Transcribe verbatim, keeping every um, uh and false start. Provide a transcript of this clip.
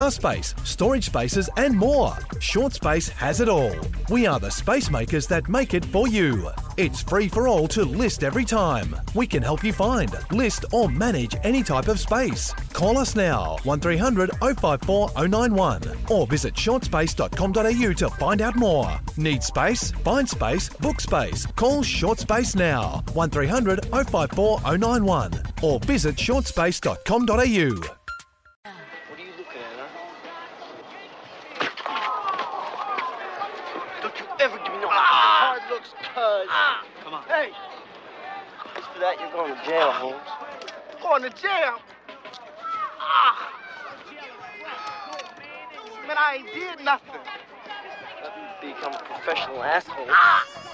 space, storage spaces and more. Short Space has it all. We are the space makers that make it for you. It's free for all to list every time. We can help you find, list or manage any type of space. Call us now, one three hundred oh five four oh nine one or visit short space dot com dot a u to find out more. Need space? Find space, book space. Call Short Space now, one three hundred oh five four oh nine one or visit short space dot com dot a u. Ever give me no ah! hard looks, cuz. Ah! Come on. Hey! Just for that, you're going to jail, Holmes. Going to jail? Ah! Man, I ain't did nothing. Nothing to become a professional asshole. Ah!